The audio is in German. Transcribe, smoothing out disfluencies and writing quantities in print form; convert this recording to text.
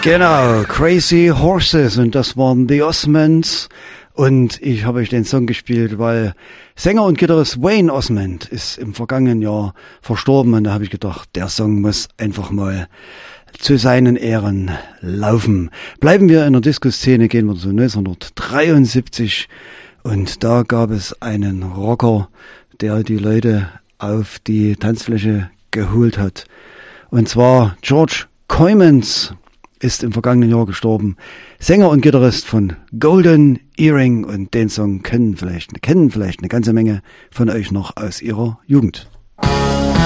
Genau, Crazy Horses, und das waren The Osmonds, und ich habe euch den Song gespielt, weil Sänger und Gitarrist Wayne Osmond ist im vergangenen Jahr verstorben, und da habe ich gedacht, der Song muss einfach mal zu seinen Ehren laufen. Bleiben wir in der Disco-Szene, gehen wir zu 1973, und da gab es einen Rocker, der die Leute auf die Tanzfläche geholt hat, und zwar George Coymans ist im vergangenen Jahr gestorben. Sänger und Gitarrist von Golden Earring, und den Song kennen vielleicht eine ganze Menge von euch noch aus ihrer Jugend.